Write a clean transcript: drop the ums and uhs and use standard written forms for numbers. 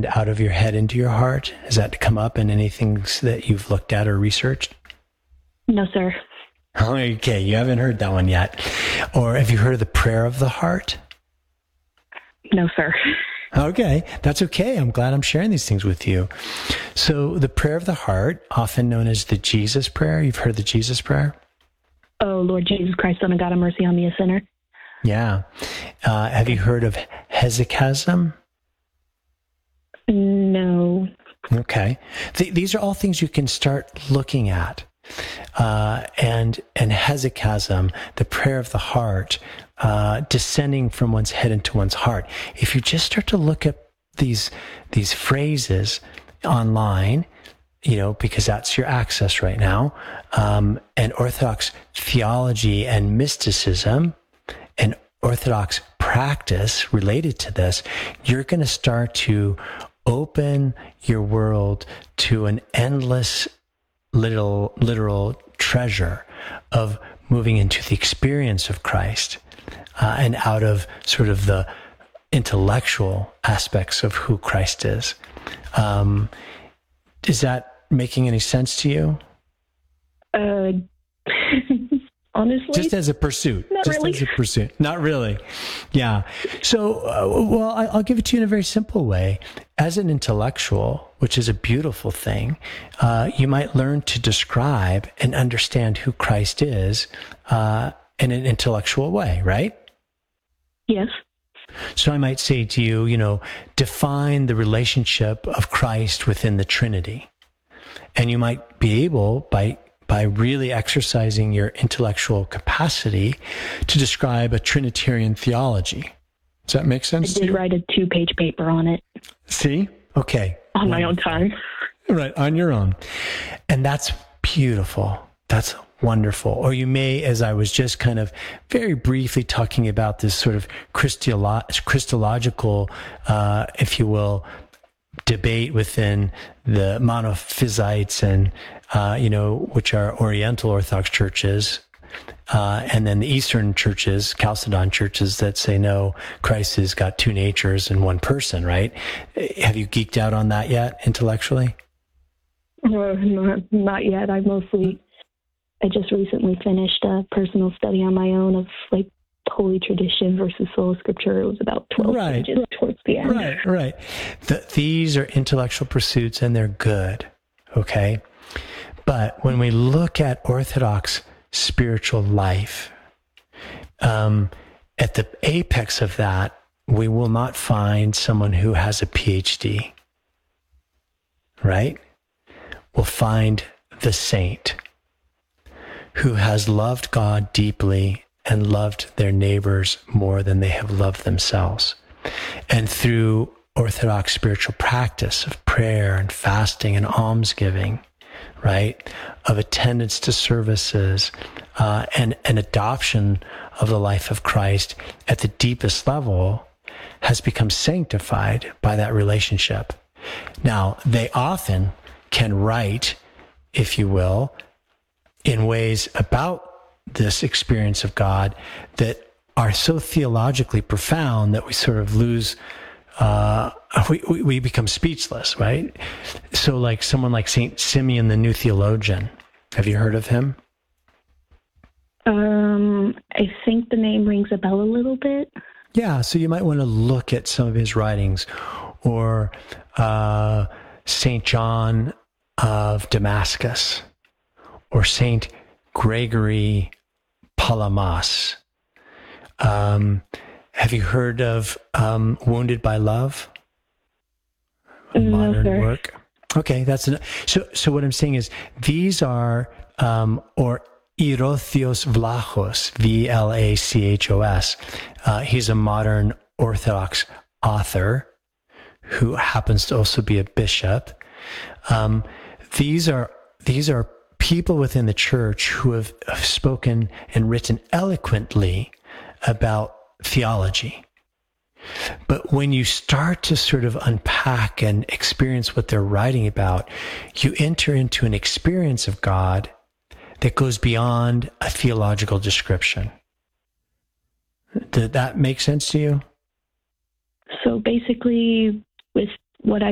and out of your head into your heart? Has that come up in anything that you've looked at or researched? No, sir. Okay, you haven't heard that one yet. Or have you heard of the prayer of the heart? No, sir. Okay, that's okay. I'm glad I'm sharing these things with you. So the prayer of the heart, often known as the Jesus prayer. You've heard the Jesus prayer? Oh, Lord Jesus Christ, Son of God, have mercy on me, a sinner. Yeah. Have you heard of hesychasm? No. Okay. These are all things you can start looking at. And hesychasm, the prayer of the heart, descending from one's head into one's heart. If you just start to look at these phrases online, because that's your access right now, and Orthodox theology and mysticism and Orthodox practice related to this, you're going to start to open your world to an endless literal treasure of moving into the experience of Christ, and out of sort of the intellectual aspects of who Christ is. Is that making any sense to you? Honestly, just as a pursuit. Not really. Yeah. So, I'll give it to you in a very simple way. As an intellectual, which is a beautiful thing, you might learn to describe and understand who Christ is in an intellectual way, right? Yes. So I might say to you, define the relationship of Christ within the Trinity. And you might be able, by really exercising your intellectual capacity, to describe a Trinitarian theology. Does that make sense? I did write a 2-page paper on it. See? Okay. On my own time. Right, on your own. And that's beautiful. That's wonderful. Or you may, as I was just kind of very briefly talking about this sort of Christological, if you will, debate within the Monophysites and, which are Oriental Orthodox churches, and then the Eastern churches, Chalcedon churches that say, no, Christ has got two natures in one person, right? Have you geeked out on that yet intellectually? Not yet. I just recently finished a personal study on my own of Holy Tradition versus Sola Scriptura. It was about 12 pages towards the end. Right. These are intellectual pursuits, and they're good, okay? But when we look at Orthodox spiritual life, at the apex of that, we will not find someone who has a PhD, right? We'll find the saint who has loved God deeply and loved their neighbors more than they have loved themselves. And through Orthodox spiritual practice of prayer and fasting and almsgiving, right, of attendance to services, and an adoption of the life of Christ at the deepest level, has become sanctified by that relationship. Now, they often can write, if you will, in ways about this experience of God that are so theologically profound that we sort of lose, we become speechless, right? So like someone like St. Simeon the New Theologian, have you heard of him? I think the name rings a bell a little bit. Yeah, so you might want to look at some of his writings, or St. John of Damascus, or St. Gregory Palamas. Have you heard of Wounded by Love? Modern work. Okay, so what I'm saying is these are or Erotheos Vlachos, Vlachos. He's a modern Orthodox author who happens to also be a bishop. These are people within the church who have spoken and written eloquently about theology. But when you start to sort of unpack and experience what they're writing about, you enter into an experience of God that goes beyond a theological description. Did that make sense to you? So basically, with what I